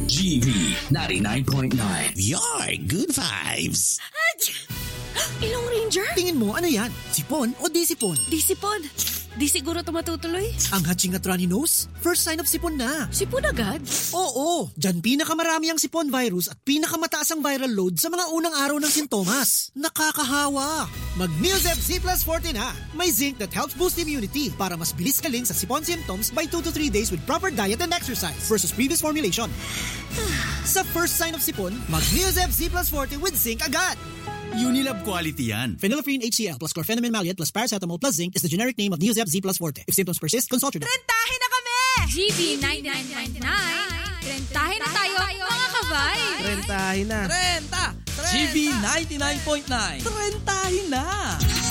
GV 99.9. Your good vibes. Ilong Ranger? Tingin mo, ano yan? Sipon o di sipon? Di sipon. Di siguro ito matutuloy. Ang hatching at runny nose? First sign of sipon na. Sipon agad? Oo, dyan pinakamarami ang sipon virus at pinakamataas ang viral load sa mga unang araw ng sintomas. Nakakahawa. Mag-Neosep Z Plus Forte na. May zinc that helps boost immunity para mas bilis kaling sa sipon symptoms by 2 to 3 days with proper diet and exercise versus previous formulation. Sa first sign of sipon, mag-Neosep Z Plus Forte with zinc agad. Unilab quality yan. Phenylephrine HCl plus chlorpheniramine maleate plus paracetamol plus zinc is the generic name of Neosep Z Plus Forte. If symptoms persist, consult your doctor. Trentahin na kami! GV 99.9. Trentahin na tayo, mga kabay! Trentahin na. GV 99.9. Trentahin na.